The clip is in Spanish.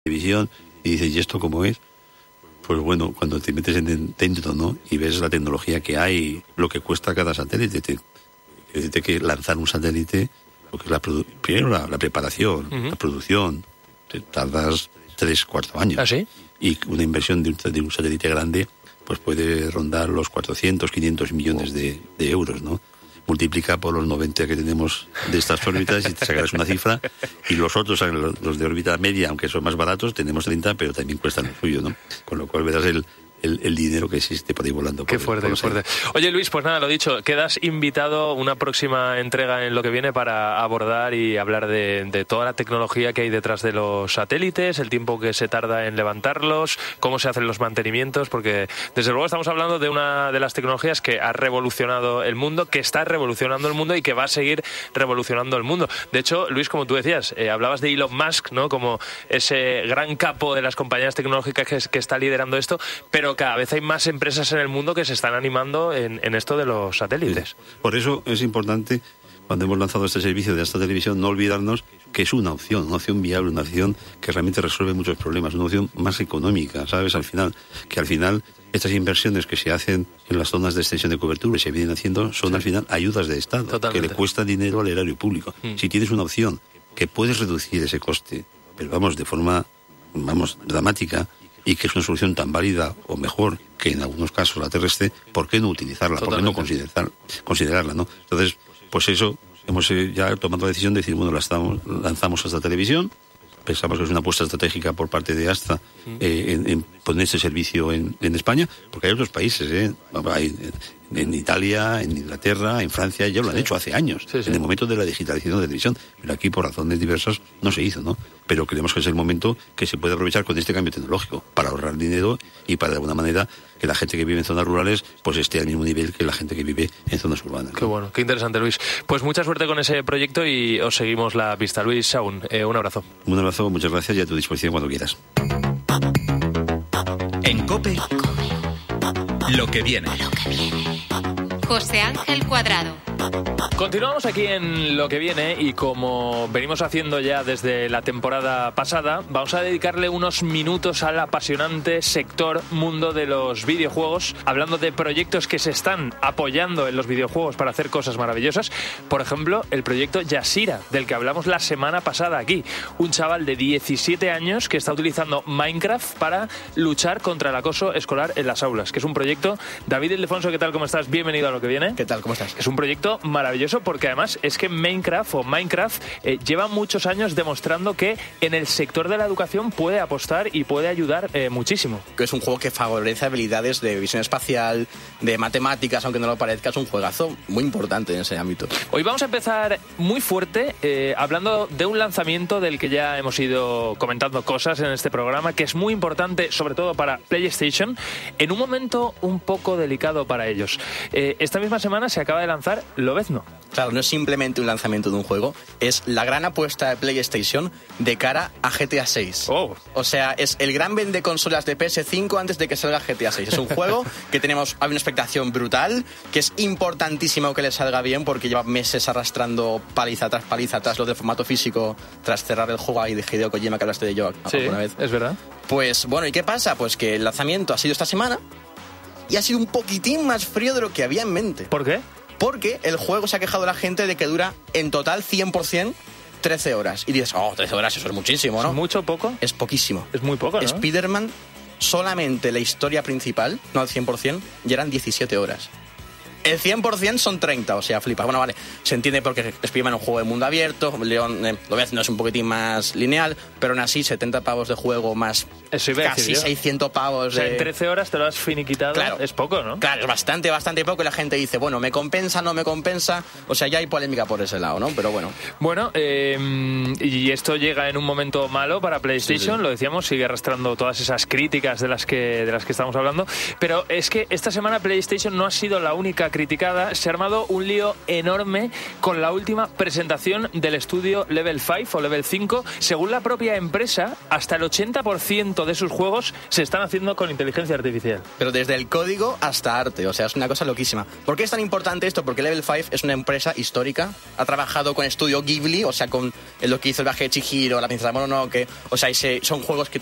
televisión y dices, ¿y esto cómo es? Pues bueno, cuando te metes dentro, ¿no? Y ves la tecnología que hay, lo que cuesta cada satélite. Te que lanzar un satélite, lo que es primero la preparación, la producción, te tardas 3-4 años. ¿Ah, sí? Y una inversión de un satélite grande pues puede rondar los 400-500 millones de euros, ¿no? Multiplica por los 90 que tenemos de estas órbitas y te sacarás una cifra. Y los otros, los de órbita media, aunque son más baratos, tenemos 30, pero también cuestan lo suyo, ¿no? Con lo cual verás el dinero que existe por ahí volando. Qué fuerte, qué fuerte. Oye, Luis, pues nada, lo dicho, quedas invitado una próxima entrega en Lo que Viene para abordar y hablar de toda la tecnología que hay detrás de los satélites, el tiempo que se tarda en levantarlos, cómo se hacen los mantenimientos, porque desde luego estamos hablando de una de las tecnologías que ha revolucionado el mundo, que está revolucionando el mundo y que va a seguir revolucionando el mundo. De hecho, Luis, como tú decías, hablabas de Elon Musk, ¿no? Como ese gran capo de las compañías tecnológicas que está liderando esto, pero cada vez hay más empresas en el mundo que se están animando en esto de los satélites. Sí. Por eso es importante, cuando hemos lanzado este servicio de esta televisión, no olvidarnos que es una opción viable, una opción que realmente resuelve muchos problemas, una opción más económica, ¿sabes? Al final estas inversiones que se hacen en las zonas de extensión de cobertura que se vienen haciendo son al final ayudas de Estado. Totalmente. Que le cuesta dinero al erario público. Si tienes una opción que puedes reducir ese coste, pero de forma dramática, y que es una solución tan válida o mejor que en algunos casos la terrestre, ¿por qué no utilizarla? Totalmente. ¿Por qué no considerarla, ¿no? Entonces, pues eso, hemos ya tomado la decisión de decir, bueno, lanzamos esta televisión, pensamos que es una apuesta estratégica por parte de Astra en poner ese servicio en España, porque hay otros países, en Italia, en Inglaterra, en Francia, ya lo han hecho hace años, en el momento de la digitalización de la televisión, pero aquí por razones diversas no se hizo, ¿no? Pero creemos que es el momento que se puede aprovechar con este cambio tecnológico para ahorrar dinero y para de alguna manera que la gente que vive en zonas rurales pues esté al mismo nivel que la gente que vive en zonas urbanas, ¿no? Qué bueno, qué interesante, Luis. Pues mucha suerte con ese proyecto y os seguimos la pista. Luis Sahún, un abrazo. Un abrazo, muchas gracias y a tu disposición cuando quieras. En COPE, Lo que viene. José Ángel Cuadrado. Continuamos aquí en Lo que Viene y como venimos haciendo ya desde la temporada pasada, vamos a dedicarle unos minutos al apasionante sector mundo de los videojuegos, hablando de proyectos que se están apoyando en los videojuegos para hacer cosas maravillosas. Por ejemplo, el proyecto Yasira, del que hablamos la semana pasada aquí. Un chaval de 17 años que está utilizando Minecraft para luchar contra el acoso escolar en las aulas, que es un proyecto... David Ildefonso, ¿qué tal? ¿Cómo estás? Bienvenido a Lo que Viene. ¿Qué tal? ¿Cómo estás? Es un proyecto maravilloso porque además es que Minecraft lleva muchos años demostrando que en el sector de la educación puede apostar y puede ayudar muchísimo. Es un juego que favorece habilidades de visión espacial, de matemáticas, aunque no lo parezca. Es un juegazo muy importante en ese ámbito. Hoy vamos a empezar muy fuerte hablando de un lanzamiento del que ya hemos ido comentando cosas en este programa, que es muy importante sobre todo para PlayStation, en un momento un poco delicado para ellos. Esta misma semana se acaba de lanzar Lobezno. Claro, no es simplemente un lanzamiento de un juego, es la gran apuesta de PlayStation de cara a GTA 6. Oh. O sea, es el gran vende consolas de PS5 antes de que salga GTA 6. Es un juego que hay una expectación brutal, que es importantísimo que le salga bien porque lleva meses arrastrando paliza tras los de formato físico, tras cerrar el juego ahí de Hideo Kojima que hablaste de yo alguna vez. Es verdad. Pues bueno, ¿y qué pasa? Pues que el lanzamiento ha sido esta semana y ha sido un poquitín más frío de lo que había en mente. ¿Por qué? Porque el juego se ha quejado la gente de que dura en total 100% 13 horas. Y dices, 13 horas, eso es muchísimo, ¿no? ¿Es mucho o poco? Es poquísimo. Es muy poco, ¿no? Spider-Man, solamente la historia principal, no al 100%, ya eran 17 horas. El 100% son 30, o sea, flipas. Bueno, vale, se entiende porque Spider-Man es un juego de mundo abierto, León, lo ves, no es un poquitín más lineal, pero aún así 70 pavos de juego más casi 600 pavos de... O sea, en 13 horas te lo has finiquitado, claro, es poco, ¿no? Claro, es bastante poco y la gente dice, bueno, ¿me compensa, no me compensa? O sea, ya hay polémica por ese lado, ¿no? Pero bueno. Bueno, y esto llega en un momento malo para PlayStation, sí. Lo decíamos, sigue arrastrando todas esas críticas de las que estamos hablando, pero es que esta semana PlayStation no ha sido la única criticada, se ha armado un lío enorme con la última presentación del estudio Level 5 o Level 5. Según la propia empresa, hasta el 80% de sus juegos se están haciendo con inteligencia artificial. Pero desde el código hasta arte, o sea, es una cosa loquísima. ¿Por qué es tan importante esto? Porque Level 5 es una empresa histórica, ha trabajado con Estudio Ghibli, o sea, con lo que hizo el viaje de Chihiro, la princesa Mononoke, o sea, son juegos que